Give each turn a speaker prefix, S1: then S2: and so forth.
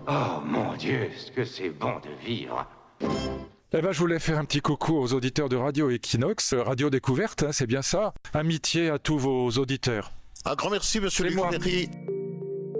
S1: Oh mon Dieu, ce que c'est bon de vivre.
S2: Eh ben, je voulais faire un petit coucou aux auditeurs de Radio Equinox, Radio Découverte, hein, c'est bien ça. Amitié à tous vos auditeurs.
S3: Un grand merci, monsieur
S2: C'est moi.
S3: Luc Ferry.